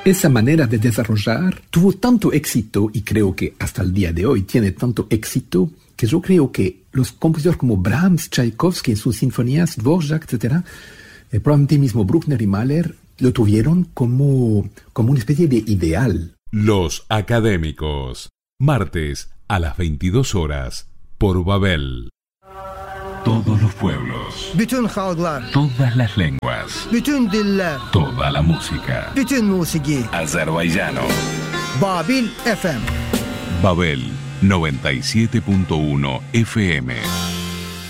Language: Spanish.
Esa manera de desarrollar tuvo tanto éxito, y creo que hasta el día de hoy tiene tanto éxito, que yo creo que los compositores como Brahms, Tchaikovsky en sus sinfonías, Dvorak, etc., probablemente mismo Bruckner y Mahler, lo tuvieron como una especie de ideal. Los Académicos, martes a las 22 horas, por Babel. Todos los pueblos, bütün halklar, todas las lenguas, bütün diller, toda la música, bütün musiki. Azerbaiyano. Babil FM. Babel 97.1 FM.